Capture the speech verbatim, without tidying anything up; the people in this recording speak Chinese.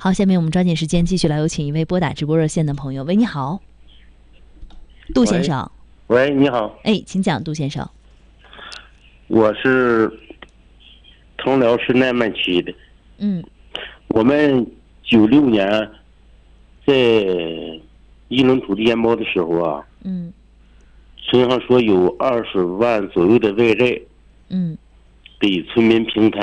好，下面我们抓紧时间继续来有请一位拨打直播热线的朋友。喂，你好，杜先生。 喂，你好。 哎，请讲，杜先生。 我是通辽市奈曼区的。 嗯。 我们九六年在一轮土地研包的时候啊， 嗯， 村上说有二十万左右的外债， 嗯， 给村民平摊。